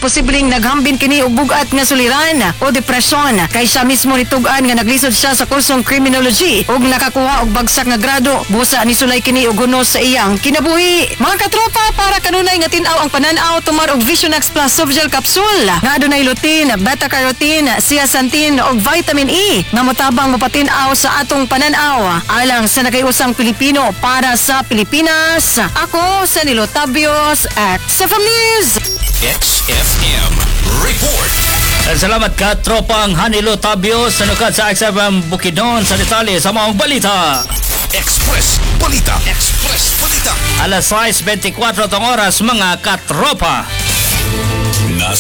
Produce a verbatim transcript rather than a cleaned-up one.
posibleng naghambin kini og bugat nga suliran o depresyon. Kay siya mismo nitugan nga naglisod siya sa kursong criminology ug nakakuha og bagsak nga grado. Busa ni sulay kini og hunos sa iyang kinabuhi. Mga katropa, para kanunay nga tin-aw ang panan-aw tumar og Visionax Plus Softgel Capsule nga adunay lutein, beta-carotene, zeaxanthin ug vitamin E nga motabang mapatin-aw sa atong panan-aw alang sa nagayusang Pilipino para sa Pilipinas. Ako sa Nilotabios at sa News. X F M Report. Salamat ka, tropang Hanilo Tabio sa nukat sa X F M Bukidnon sa detalye sa mga balita. Express Balita. Express Balita. Alas sais twenty-four tong oras, mga katropa.